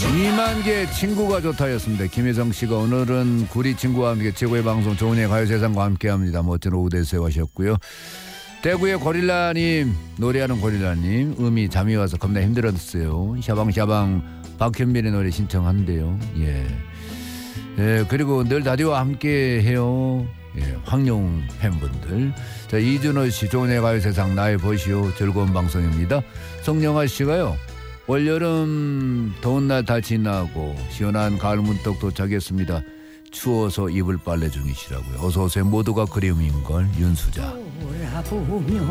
2만 개 친구가 좋다였습니다. 김혜정 씨가 오늘은 구리 친구와 함께 최고의 방송 조은의 가요세상과 함께합니다. 멋진 오후 되세요 하셨고요. 대구의 고릴라님, 노래하는 고릴라님, 음이 잠이 와서 겁나 힘들었어요. 샤방샤방 박현민의 노래 신청한대요. 예, 그리고 늘 라디오와 함께해요. 예, 황룡 팬분들. 자, 이준호 씨, 조은의 가요세상 나의 보시오. 즐거운 방송입니다. 송영아 씨가요, 올여름 더운 날 다 지나고 시원한 가을 문턱 도착했습니다. 추워서 이불 빨래 중이시라고요. 어서오세요. 모두가 그리움인걸. 윤수자.